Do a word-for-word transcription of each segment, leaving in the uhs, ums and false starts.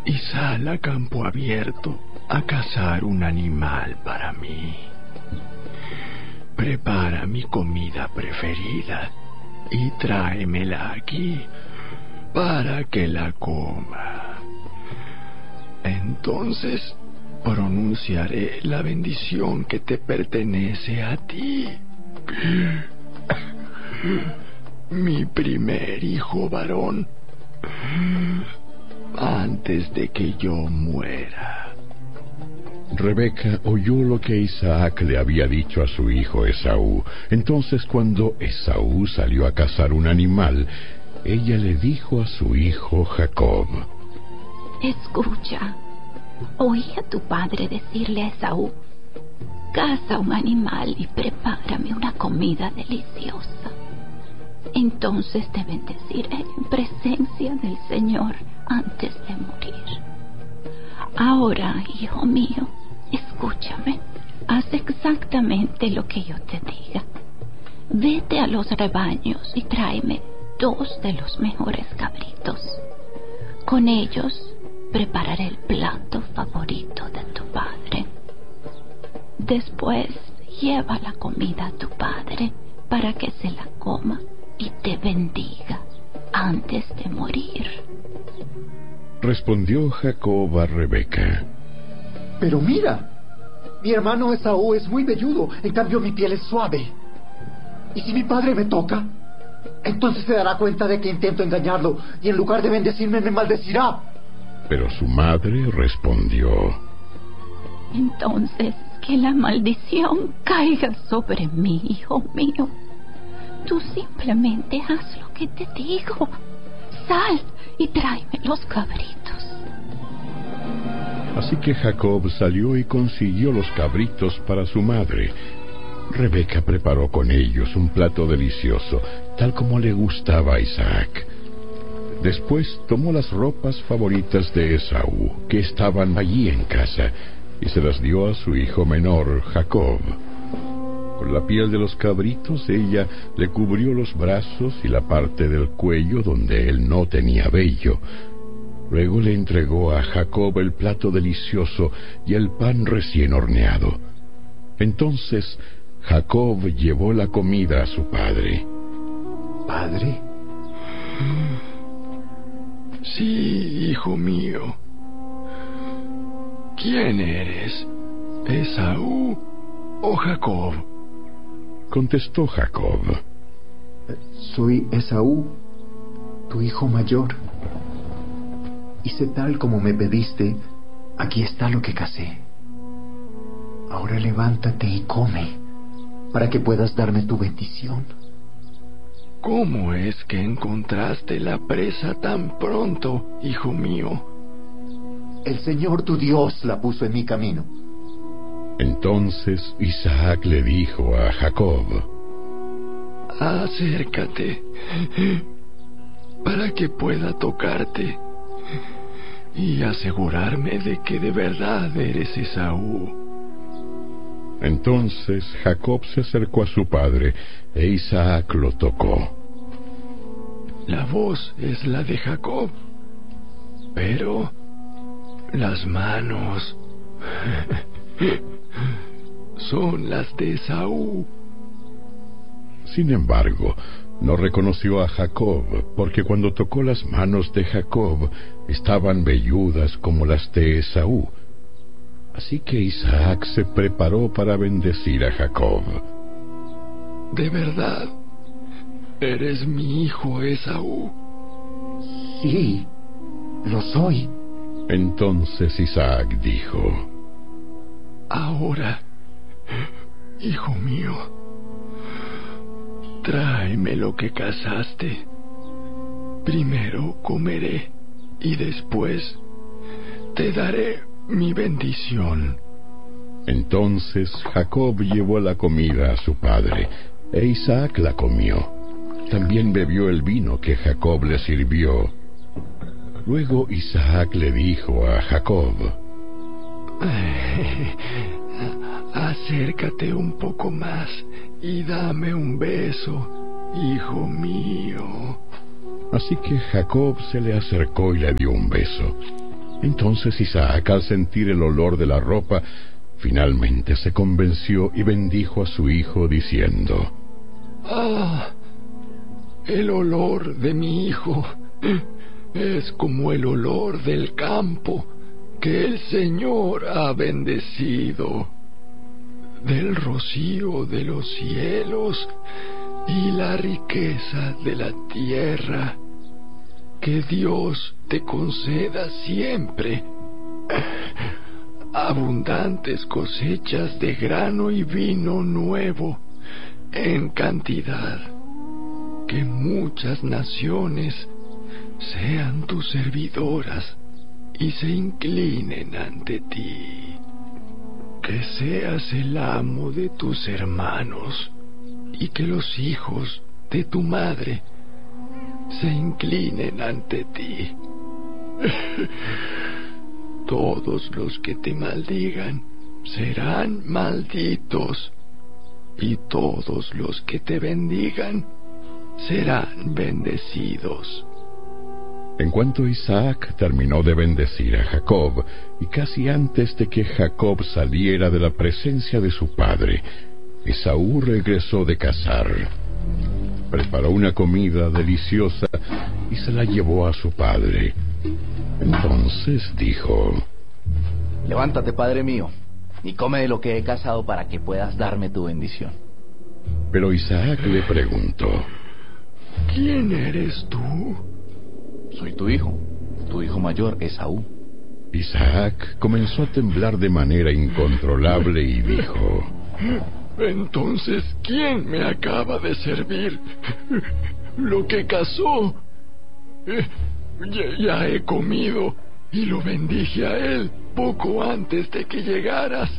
y sal a campo abierto a cazar un animal para mí. Prepara mi comida preferida y tráemela aquí para que la coma. Entonces pronunciaré la bendición que te pertenece a ti, mi primer hijo varón, antes de que yo muera. Rebeca oyó lo que Isaac le había dicho a su hijo Esaú. Entonces, cuando Esaú salió a cazar un animal, ella le dijo a su hijo Jacob: Escucha, oí a tu padre decirle a Esaú: caza un animal y prepárame una comida deliciosa. Entonces te bendeciré en presencia del Señor antes de morir. Ahora, hijo mío, escúchame. Haz exactamente lo que yo te diga. Vete a los rebaños y tráeme dos de los mejores cabritos. Con ellos prepararé el plato favorito de tu padre. Después lleva la comida a tu padre para que se la coma y te bendiga antes de morir. Respondió Jacob a Rebeca: Pero mira, mi hermano Esaú es muy velludo, en cambio mi piel es suave. ¿Y si mi padre me toca? Entonces se dará cuenta de que intento engañarlo y en lugar de bendecirme me maldecirá. Pero su madre respondió: Entonces que la maldición caiga sobre mí, hijo mío. Tú simplemente haz lo que te digo. Sal y tráeme los cabritos. Así que Jacob salió y consiguió los cabritos para su madre. Rebeca preparó con ellos un plato delicioso, tal como le gustaba a Isaac. Después tomó las ropas favoritas de Esaú, que estaban allí en casa, y se las dio a su hijo menor, Jacob. Con la piel de los cabritos ella le cubrió los brazos y la parte del cuello donde él no tenía vello. Luego le entregó a Jacob el plato delicioso y el pan recién horneado. Entonces Jacob llevó la comida a su padre. ¿Padre? Sí, hijo mío. ¿Quién eres? ¿Esaú o Jacob? Contestó Jacob: Soy Esaú, tu hijo mayor. Hice tal como me pediste, aquí está lo que cazé. Ahora levántate y come, para que puedas darme tu bendición. ¿Cómo es que encontraste la presa tan pronto, hijo mío? El Señor tu Dios la puso en mi camino. Entonces Isaac le dijo a Jacob: Acércate, para que pueda tocarte y asegurarme de que de verdad eres Esaú. Entonces Jacob se acercó a su padre, e Isaac lo tocó. La voz es la de Jacob, pero las manos son las de Esaú. Sin embargo, no reconoció a Jacob, porque cuando tocó las manos de Jacob, estaban velludas como las de Esaú. Así que Isaac se preparó para bendecir a Jacob. ¿De verdad eres mi hijo Esaú? Sí, lo soy. Entonces Isaac dijo: Ahora, hijo mío, tráeme lo que cazaste. Primero comeré y después te daré mi bendición. Entonces Jacob llevó la comida a su padre, e Isaac la comió. También bebió el vino que Jacob le sirvió. Luego Isaac le dijo a Jacob: Acércate un poco más y dame un beso, hijo mío. Así que Jacob se le acercó y le dio un beso. Entonces Isaac, al sentir el olor de la ropa, finalmente se convenció y bendijo a su hijo diciendo: Ah, el olor de mi hijo es como el olor del campo que el Señor ha bendecido, del rocío de los cielos y la riqueza de la tierra. Que Dios te conceda siempre abundantes cosechas de grano y vino nuevo en cantidad, que muchas naciones sean tus servidoras y se inclinen ante ti, que seas el amo de tus hermanos y que los hijos de tu madre se inclinen ante ti. Todos los que te maldigan serán malditos, y todos los que te bendigan serán bendecidos. En cuanto Isaac terminó de bendecir a Jacob, y casi antes de que Jacob saliera de la presencia de su padre, Esaú regresó de cazar. Preparó una comida deliciosa y se la llevó a su padre. Entonces dijo: Levántate, padre mío, y come de lo que he cazado para que puedas darme tu bendición. Pero Isaac le preguntó: ¿Quién eres tú? Soy tu hijo, tu hijo mayor, Esaú. Isaac comenzó a temblar de manera incontrolable y dijo: Entonces, ¿quién me acaba de servir lo que cazó? Ya, ya he comido y lo bendije a él poco antes de que llegaras.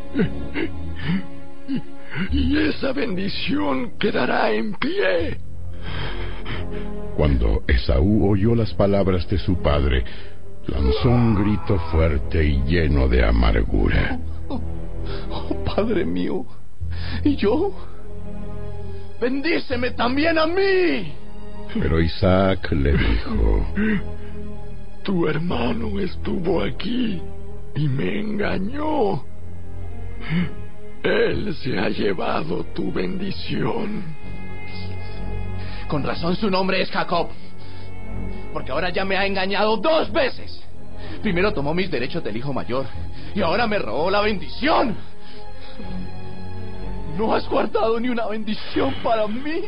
Y esa bendición quedará en pie. Cuando Esaú oyó las palabras de su padre, lanzó un grito fuerte y lleno de amargura. Oh, oh, padre mío, ¿y yo? ¡Bendíceme también a mí! Pero Isaac le dijo: Tu hermano estuvo aquí y me engañó. Él se ha llevado tu bendición. Con razón su nombre es Jacob, porque ahora ya me ha engañado dos veces. Primero tomó mis derechos del hijo mayor y ahora me robó la bendición. ¿No has guardado ni una bendición para mí?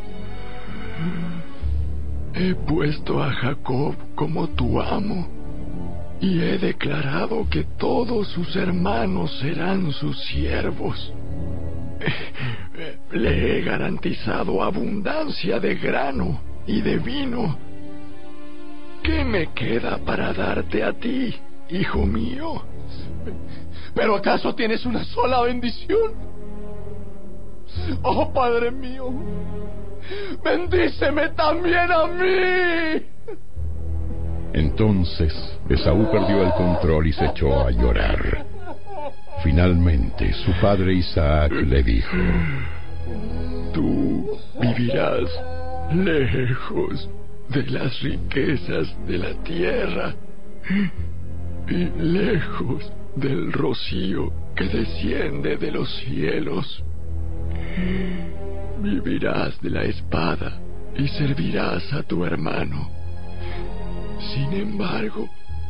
He puesto a Jacob como tu amo y he declarado que todos sus hermanos serán sus siervos. Le he garantizado abundancia de grano y de vino. ¿Qué me queda para darte a ti, hijo mío? ¿Pero acaso tienes una sola bendición? Oh, padre mío, bendíceme también a mí. Entonces Esaú perdió el control y se echó a llorar. Finalmente su padre Isaac le dijo: Tú vivirás lejos de las riquezas de la tierra y lejos del rocío que desciende de los cielos. Vivirás de la espada y servirás a tu hermano. Sin embargo,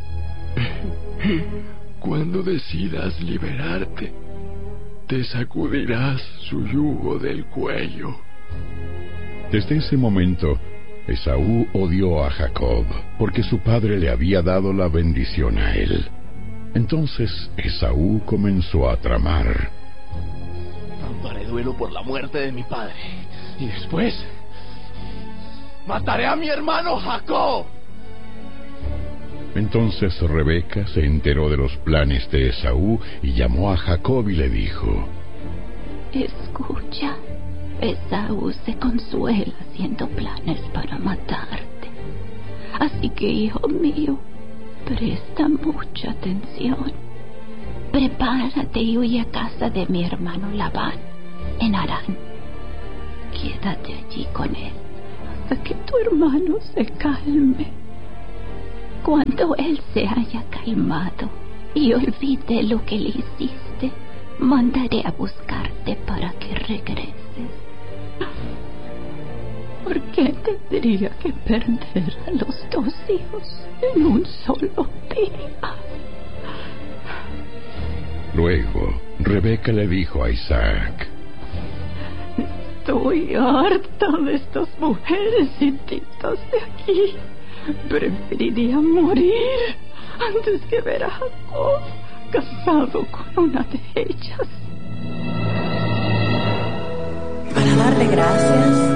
cuando decidas liberarte, te sacudirás su yugo del cuello. Desde ese momento, Esaú odió a Jacob, porque su padre le había dado la bendición a él. Entonces Esaú comenzó a tramar: Haré duelo por la muerte de mi padre, y después mataré a mi hermano Jacob. Entonces Rebeca se enteró de los planes de Esaú y llamó a Jacob y le dijo: Escucha, Esaú se consuela haciendo planes para matarte. Así que, hijo mío, presta mucha atención. Prepárate y huye a casa de mi hermano Labán, en Harán. Quédate allí con él hasta que tu hermano se calme. Cuando él se haya calmado y olvide lo que le hiciste, mandaré a buscarte para que regreses. ¿Por qué tendría que perder a los dos hijos en un solo día? Luego, Rebeca le dijo a Isaac: Estoy harta de estas mujeres inditas de aquí. Preferiría morir antes que ver a Jacob casado con una de ellas. Para darle gracias